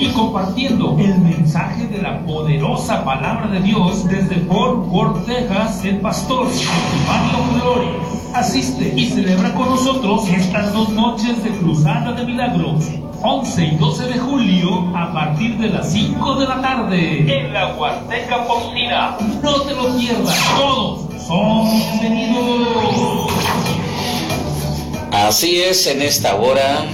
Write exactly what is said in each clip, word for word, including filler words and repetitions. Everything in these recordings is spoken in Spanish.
y compartiendo el mensaje de la poderosa palabra de Dios desde Fort Worth, Texas, el pastor Mario Flores. Asiste y celebra con nosotros estas dos noches de Cruzada de Milagros, once y doce de julio, a partir de las cinco de la tarde, en la Huasteca Potosina. No te lo pierdas, todos son bienvenidos. Así es, en esta hora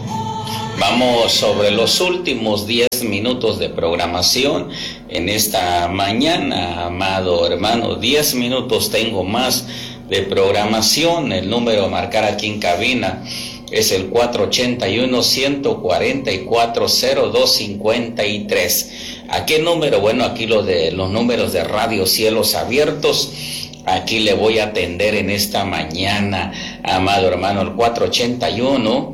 vamos sobre los últimos diez minutos de programación en esta mañana, amado hermano. diez minutos tengo más de programación. El número a marcar aquí en cabina es el cuatro ochenta y uno, ciento cuarenta y cuatro, cero dos cincuenta y tres. ¿A qué número? Bueno, aquí lo de los números de Radio Cielos Abiertos. Aquí le voy a atender en esta mañana, amado hermano, el cuatro ochenta y uno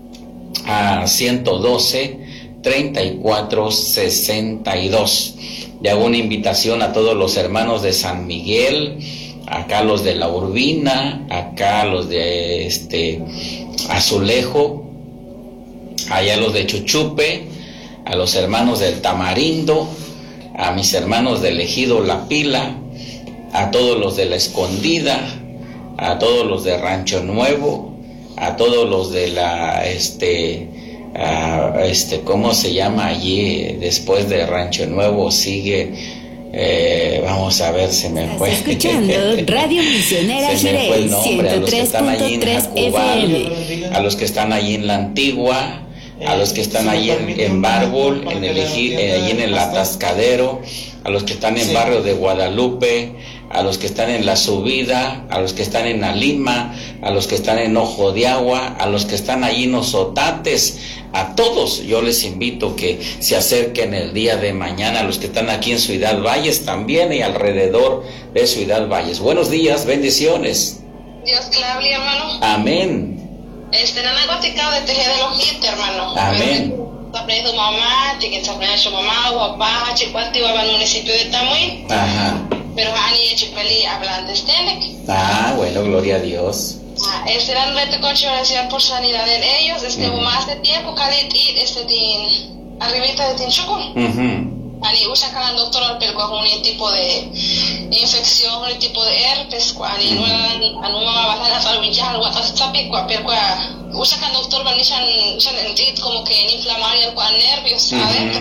a ciento doce, treinta y cuatro sesenta y dos. Le hago una invitación a todos los hermanos de San Miguel, acá los de La Urbina, acá los de este Azulejo, allá los de Chuchupe, a los hermanos del Tamarindo, a mis hermanos del Ejido La Pila, a todos los de La Escondida, a todos los de Rancho Nuevo, a todos los de la, este, uh, este, ¿cómo se llama allí? Después de Rancho Nuevo sigue, eh, vamos a ver, se me fue. Estás escuchando Radio Misionera Jireh, ciento tres punto tres F M. A los que están allí en La Antigua, a los que están allí en, en Bárbol, en el, eh, allí en el Atascadero, a los que están en Barrio de Guadalupe, a los que están en La Subida, a los que están en Alima, a los que están en Ojo de Agua, a los que están allí en Ozotates, a todos yo les invito que se acerquen el día de mañana, a los que están aquí en Ciudad Valles también y alrededor de Ciudad Valles. Buenos días, bendiciones. Dios te la hable, hermano. Amén. Este, no han goticado de tejer de los hits, hermano. Amén. Aprende tu mamá, tiene que aprender su mamá, o papá, chicuati, va al municipio de Tamuy. Ajá. Pero Ani y Chipeli hablan de Stenek. Ah, bueno, gloria a Dios. Ah, este era un reto controversial por sanidad en ellos, desde uh-huh. más de tiempo, Calit y este tin, arribita de Tinchuco. Uh-huh. Ani usa cada doctor al perco con un tipo de infección, un tipo de herpes, Ani no era no mamá va a hacer viajar, o hasta tapi, perco usa cada doctor van usan usan el tit como que inflamar el cual nervios, ¿sabes?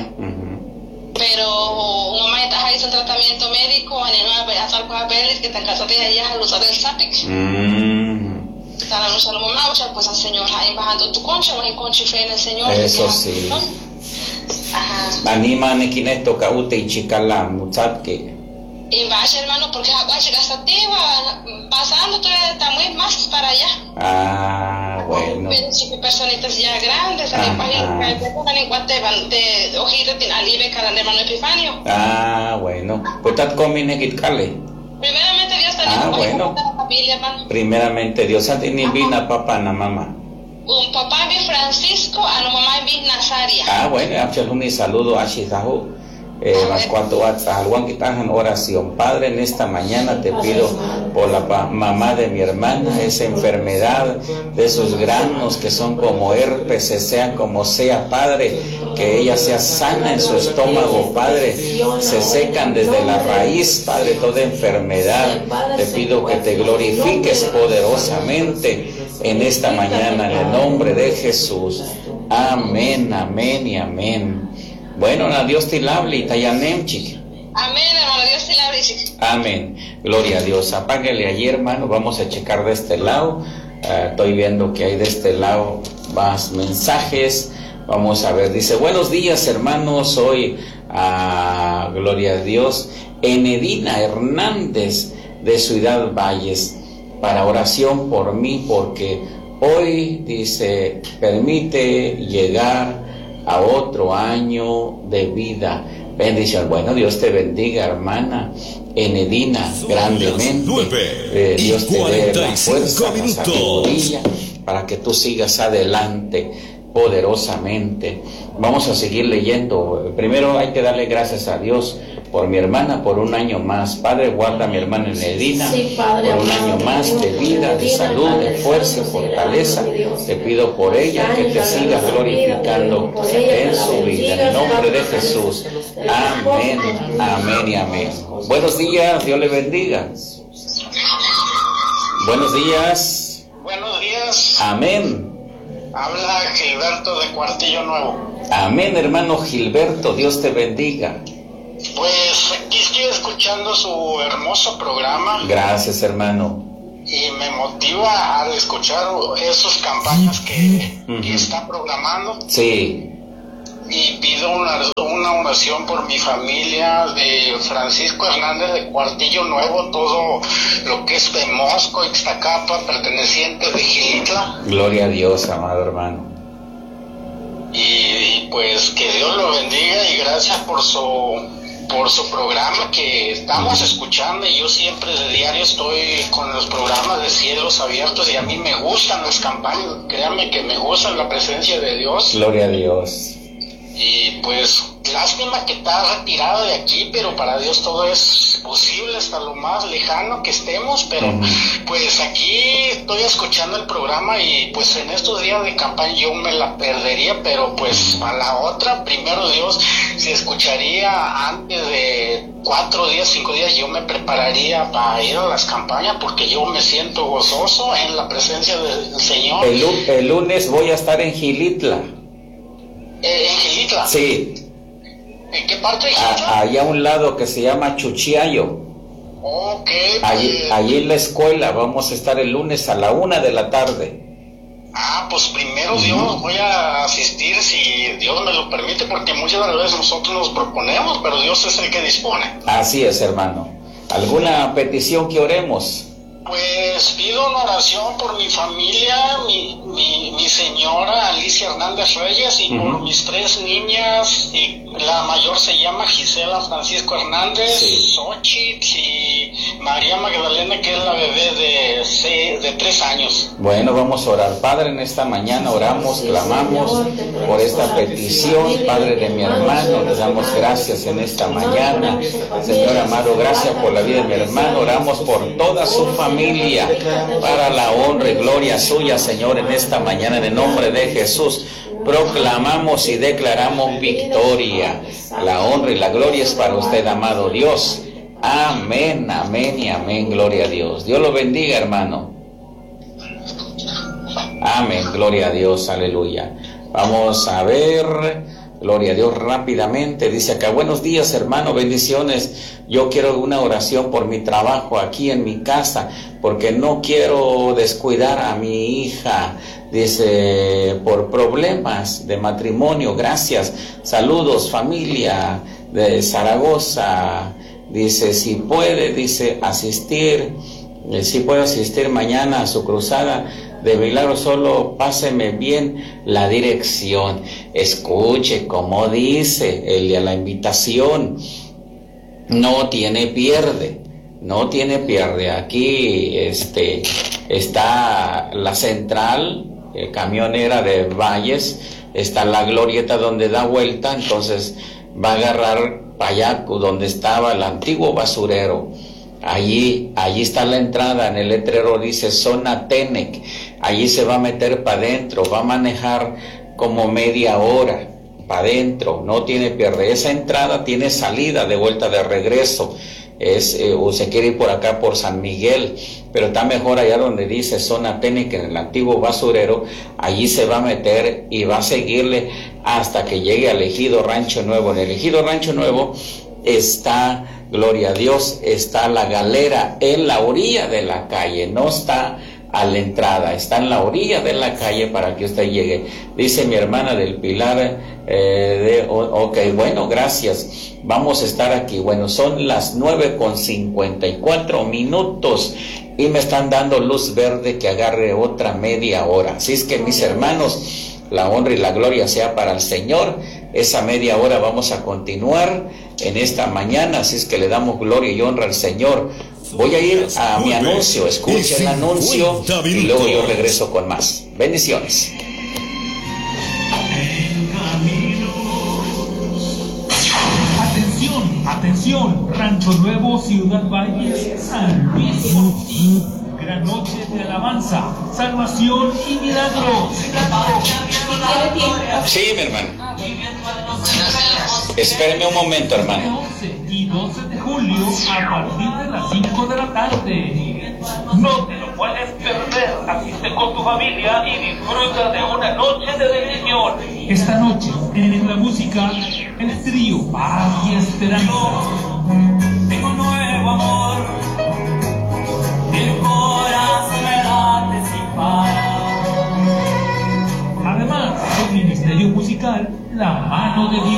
Pero una mamá está ahí en tratamiento médico, Ani no va a hacer cosas pelis que te encanta de allá al usar el sapic. Están usando mamá, o sea, pues al Señor ahí bajando tu concha, vas a concha fe en el Señor. Eso sí. Anima a quienes toca ute y chicala, muchacho. Y vaya, hermano, porque va a llegar hasta ti, va pasando, tú está muy más para allá. Ah, bueno. Pero personitas ya grandes, también para en cuanto de hojitas, tiene alive cada hermano Epifanio. Ah, bueno. Pues estás comiendo que cale. Primeramente Dios está ah, bueno. la familia, hermano. Primeramente Dios está en vina papá na mamá. Un papá vi Francisco, a la mamá vi Nazaria. Ah, bueno, un saludo a Shizahu. Eh, más cuanto a algo que estás en oración. Padre, en esta mañana te pido por la pa- mamá de mi hermana, esa enfermedad de esos granos que son como herpes, sea como sea, Padre, que ella sea sana en su estómago, Padre, se secan desde la raíz, Padre, toda enfermedad. Te pido que te glorifiques poderosamente en esta mañana, en el nombre de Jesús. Amén, amén y amén. Bueno, Dios te hable y tayanem, chica. Amén, hermano, Dios te hable, chica. Amén, gloria a Dios. Apáguele allí, hermano, vamos a checar de este lado. Uh, estoy viendo que hay de este lado más mensajes. Vamos a ver, dice, buenos días, hermanos, soy, uh, gloria a Dios, Enedina Hernández de Ciudad Valles, para oración por mí, porque hoy, dice, permite llegar a otro año de vida. Bendición. Bueno, Dios te bendiga, hermana Enedina, grandemente. Eh, Dios te dé la fuerza, la sabiduría para que tú sigas adelante poderosamente. Vamos a seguir leyendo. Primero hay que darle gracias a Dios por mi hermana por un año más. Padre, guarda a mi hermana Nedina sí, Padre, por un año más de vida, de salud, de fuerza, de fortaleza. Te pido por ella que te sigas glorificando en su vida. En el nombre de Jesús. Amén, amén y amén. Buenos días, Dios le bendiga. Buenos días. Buenos días. Amén. Habla Gilberto de Cuartillo Nuevo. Amén, hermano Gilberto, Dios te bendiga. Pues aquí estoy escuchando su hermoso programa. Gracias, hermano. Y me motiva al escuchar esas campañas que, uh-huh. que está programando. Sí. Y pido una, una oración por mi familia de Francisco Hernández de Cuartillo Nuevo, todo lo que es de Mosco, Ixtacapa, perteneciente de Gilitla. Gloria a Dios, amado hermano. Y, y pues que Dios lo bendiga y gracias por su por su programa que estamos escuchando, y yo siempre de diario estoy con los programas de Cielos Abiertos y a mí me gustan las campañas, créanme que me gusta la presencia de Dios. Gloria a Dios. Y pues lástima que está retirado de aquí, pero para Dios todo es posible hasta lo más lejano que estemos, pero uh-huh. pues aquí estoy escuchando el programa y pues en estos días de campaña yo me la perdería, pero pues a la otra, primero Dios, si escucharía antes de cuatro días, cinco días, yo me prepararía para ir a las campañas porque yo me siento gozoso en la presencia del Señor. El, el lunes voy a estar en Gilitla. Eh, ¿En Gilitla? Sí. ¿En qué parte de Gilitla? Allá a un lado que se llama Chuchiayo. Ok. Allí, pues... allí en la escuela vamos a estar el lunes a la una de la tarde. Ah, pues primero Dios, voy a asistir si Dios me lo permite, porque muchas de las veces nosotros nos proponemos, pero Dios es el que dispone. Así es, hermano. ¿Alguna petición que oremos? Pues pido una oración por mi familia, mi, mi, mi señora Alicia Hernández Reyes, y uh-huh. por mis tres niñas, y la mayor se llama Gisela Francisco Hernández, sí. Xochitl y María Magdalena, que es la bebé de, seis, de tres años. Bueno, vamos a orar. Padre, en esta mañana oramos, clamamos por esta petición, Padre de mi hermano, le damos gracias en esta mañana. Señor amado, gracias por la vida de mi hermano, oramos por toda su familia. Familia, para la honra y gloria suya, Señor, en esta mañana, en el nombre de Jesús, proclamamos y declaramos victoria. La honra y la gloria es para usted, amado Dios. Amén, amén y amén, gloria a Dios. Dios lo bendiga, hermano. Amén, gloria a Dios, aleluya. Vamos a ver... Gloria a Dios, rápidamente, dice acá, buenos días hermano, bendiciones, yo quiero una oración por mi trabajo aquí en mi casa, porque no quiero descuidar a mi hija, dice, por problemas de matrimonio, gracias, saludos familia de Zaragoza, dice, si puede, dice, asistir, eh, si puedo asistir mañana a su cruzada, de milagro, solo páseme bien la dirección. Escuche como dice el de la invitación. No tiene pierde. No tiene pierde. Aquí este, está la central eh, camionera de Valles. Está la glorieta donde da vuelta. Entonces va a agarrar para allá donde estaba el antiguo basurero. Allí, allí está la entrada, en el letrero dice zona Tenec, allí se va a meter para adentro, va a manejar como media hora para adentro, no tiene pierde, esa entrada tiene salida de vuelta de regreso, es, eh, o se quiere ir por acá por San Miguel, pero está mejor allá donde dice zona Tenec, en el antiguo basurero, allí se va a meter y va a seguirle hasta que llegue al Ejido Rancho Nuevo. En el Ejido Rancho Nuevo está... Gloria a Dios, está la galera en la orilla de la calle, no está a la entrada, está en la orilla de la calle para que usted llegue. Dice mi hermana del Pilar, eh, de, ok, bueno, gracias, vamos a estar aquí. Bueno, son las nueve con cincuenta y cuatro minutos y me están dando luz verde que agarre otra media hora. Así es que mis hermanos, la honra y la gloria sea para el Señor. Esa media hora vamos a continuar en esta mañana, así es que le damos gloria y honra al Señor. Voy a ir a mi anuncio, escuche el anuncio y luego yo regreso con más. Bendiciones. Atención, atención. Rancho Nuevo, Ciudad Valles, San Luis Potosí. Gran noche de alabanza, salvación y milagros. Sí, mi hermano. Espéreme un momento, hermano. once y doce de julio a partir de las cinco de la tarde. No te lo puedes perder. Asiste con tu familia y disfruta de una noche de bendición. Esta noche, en la música, el trío Paz y Esperanza. Tengo un nuevo amor, el corazón me late sin parar. Además, el ministerio musical La Mano de Dios.